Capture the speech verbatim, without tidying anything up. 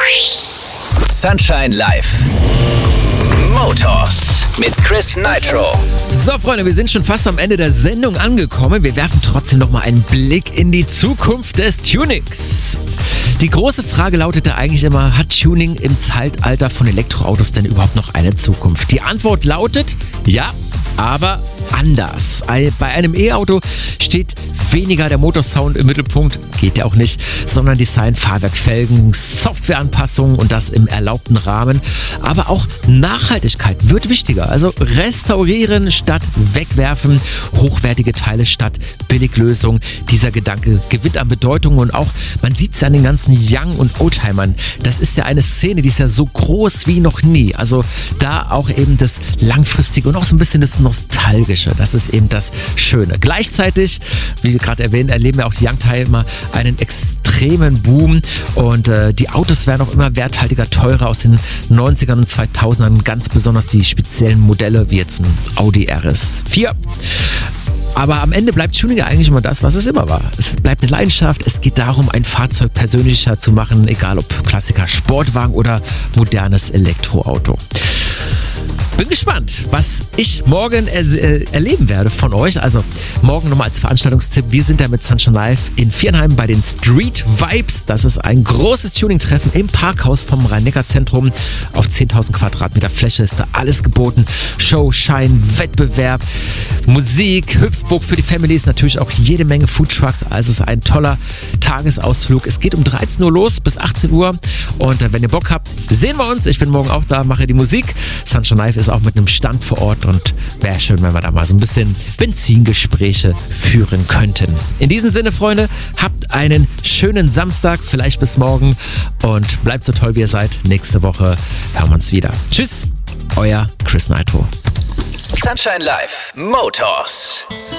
Sunshine Live. Motors mit Chris Nitro. So, Freunde, wir sind schon fast am Ende der Sendung angekommen. Wir werfen trotzdem noch mal einen Blick in die Zukunft des Tunings. Die große Frage lautete eigentlich immer, hat Tuning im Zeitalter von Elektroautos denn überhaupt noch eine Zukunft? Die Antwort lautet, ja, aber anders. Bei einem E-Auto steht weniger der Motorsound im Mittelpunkt, geht ja auch nicht, sondern Design, Fahrwerk, Felgen, Softwareanpassungen und das im erlaubten Rahmen. Aber auch Nachhaltigkeit wird wichtiger. Also restaurieren statt wegwerfen, hochwertige Teile statt Billiglösungen. Dieser Gedanke gewinnt an Bedeutung und auch, man sieht es ja an den ganzen Young- und Oldtimern. Das ist ja eine Szene, die ist ja so groß wie noch nie. Also da auch eben das Langfristige und auch so ein bisschen das Nostalgische. Das ist eben das Schöne. Gleichzeitig, wie gerade erwähnt, erleben wir auch die Youngtimer einen extremen Boom und äh, die Autos werden auch immer werthaltiger, teurer aus den neunzigern und zweitausendern, ganz besonders die speziellen Modelle wie jetzt ein Audi R S vier. Aber am Ende bleibt Tuning ja eigentlich immer das, was es immer war. Es bleibt eine Leidenschaft, es geht darum, ein Fahrzeug persönlicher zu machen, egal ob Klassiker, Sportwagen oder modernes Elektroauto. Bin gespannt, was ich morgen er- äh, erleben werde von euch. Also morgen nochmal als Veranstaltungstipp. Wir sind da mit Sunshine Live in Viernheim bei den Street Vibes. Das ist ein großes Tuning-Treffen im Parkhaus vom Rhein-Neckar-Zentrum. Auf zehntausend Quadratmeter Fläche ist da alles geboten. Show, Schein, Wettbewerb, Musik, Hüpfburg für die Families, natürlich auch jede Menge Foodtrucks. Also es ist ein toller Tagesausflug. Es geht um dreizehn Uhr los bis achtzehn Uhr. Und äh, wenn ihr Bock habt, sehen wir uns. Ich bin morgen auch da, mache die Musik. Sunshine Live ist auch mit einem Stand vor Ort und wäre schön, wenn wir da mal so ein bisschen Benzingespräche führen könnten. In diesem Sinne, Freunde, habt einen schönen Samstag, vielleicht bis morgen und bleibt so toll, wie ihr seid. Nächste Woche hören wir uns wieder. Tschüss, euer Chris Nitro. Sunshine Live. Motors.